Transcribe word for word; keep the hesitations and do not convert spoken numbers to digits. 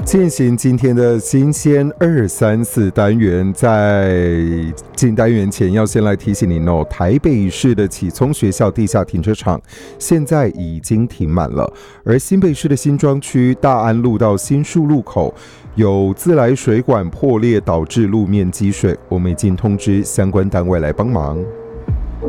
进行今天的新鲜二三四单元，在进单元前要先来提醒您哦，台北市的启聪学校地下停车场现在已经停满了，而新北市的新庄区大安路到新树路口有自来水管破裂导致路面积水，我们已经通知相关单位来帮忙。